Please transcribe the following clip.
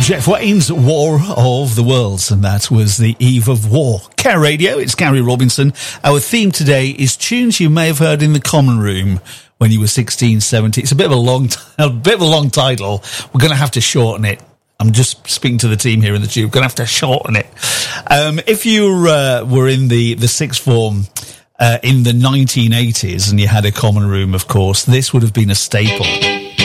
Jeff Wayne's War of the Worlds, and that was The Eve of War. Care Radio, it's Gary Robinson. Our theme today is tunes you may have heard in the common room when you were 16, 17. It's a bit of a long title. We're going to have to shorten it. I'm just speaking to the team here in the tube. We're going to have to shorten it. If you were in the sixth form in the 1980s and you had a common room, of course, this would have been a staple.